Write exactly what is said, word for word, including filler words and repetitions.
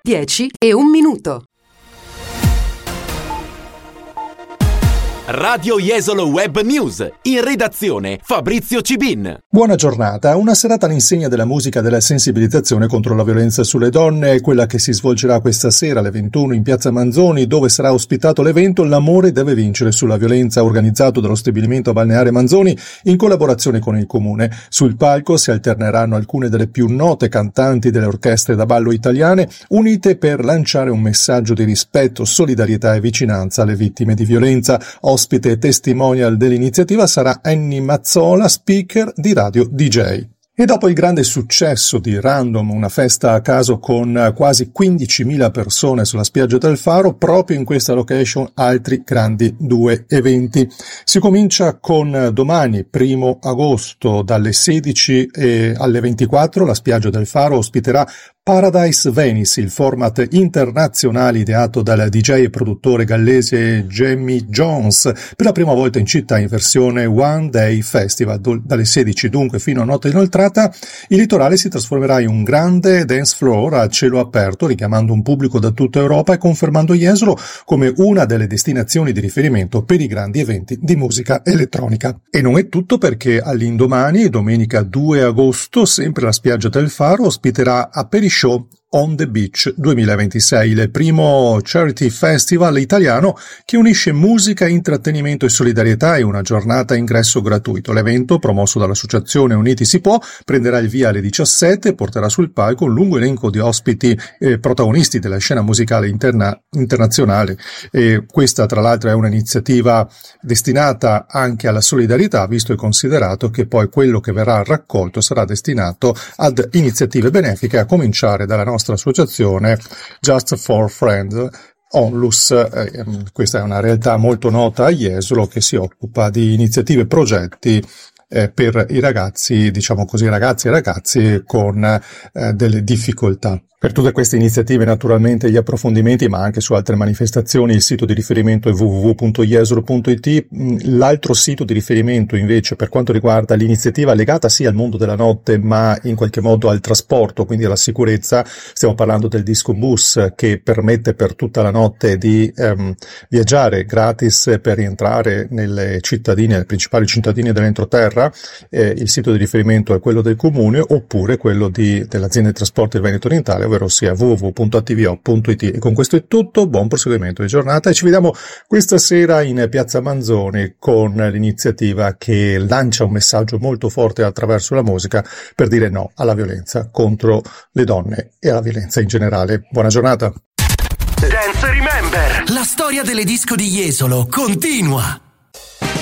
dieci e un minuto. Radio Jesolo Web News, in redazione Fabrizio Cibin. Buona giornata. Una serata all'insegna della musica e della sensibilizzazione contro la violenza sulle donne è quella che si svolgerà questa sera alle ventuno in Piazza Manzoni, dove sarà ospitato l'evento L'amore deve vincere sulla violenza, organizzato dallo stabilimento balneare Manzoni in collaborazione con il comune. Sul palco si alterneranno alcune delle più note cantanti delle orchestre da ballo italiane, unite per lanciare un messaggio di rispetto, solidarietà e vicinanza alle vittime di violenza. Ospite e testimonial dell'iniziativa sarà Annie Mazzola, speaker di Radio D J. E dopo il grande successo di Random, una festa a caso con quasi quindicimila persone sulla spiaggia del Faro, proprio in questa location altri grandi due eventi. Si comincia con domani, primo agosto, dalle sedici alle ventiquattro, la spiaggia del Faro ospiterà Paradise Venice, il format internazionale ideato dal D J e produttore gallese Jamie Jones, per la prima volta in città in versione One Day Festival. Dalle sedici dunque fino a notte inoltrata, il litorale si trasformerà in un grande dance floor a cielo aperto, richiamando un pubblico da tutta Europa e confermando Jesolo come una delle destinazioni di riferimento per i grandi eventi di musica elettronica. E non è tutto, perché all'indomani, domenica due agosto, sempre la spiaggia del Faro ospiterà Aperishow On the Beach duemilaventisei, il primo charity festival italiano che unisce musica, intrattenimento e solidarietà, e una giornata a ingresso gratuito. L'evento, promosso dall'associazione Uniti si può, prenderà il via alle diciassette e porterà sul palco un lungo elenco di ospiti eh, protagonisti della scena musicale interna- internazionale. E questa, tra l'altro, è un'iniziativa destinata anche alla solidarietà, visto e considerato che poi quello che verrà raccolto sarà destinato ad iniziative benefiche, a cominciare dalla nostra nostra associazione Just for Friends, Onlus. Eh, questa è una realtà molto nota a Jesolo, che si occupa di iniziative e progetti eh, per i ragazzi, diciamo così, ragazzi e ragazzi con eh, delle difficoltà. Per tutte queste iniziative, naturalmente, gli approfondimenti, ma anche su altre manifestazioni, il sito di riferimento è w w w punto jesolo punto i t. L'altro sito di riferimento, invece, per quanto riguarda l'iniziativa legata sì al mondo della notte, ma in qualche modo al trasporto, quindi alla sicurezza, stiamo parlando del Disco Bus, che permette per tutta la notte di ehm, viaggiare gratis per rientrare nelle cittadine, nelle principali cittadine dell'entroterra. Eh, il sito di riferimento è quello del comune, oppure quello di, dell'azienda di trasporto del Veneto Orientale, ovvero sia w w w punto a t v o punto i t. E con questo è tutto, buon proseguimento di giornata e ci vediamo questa sera in Piazza Manzoni con l'iniziativa che lancia un messaggio molto forte attraverso la musica per dire no alla violenza contro le donne e alla violenza in generale. Buona giornata. Dance Remember, la storia delle disco di Jesolo continua.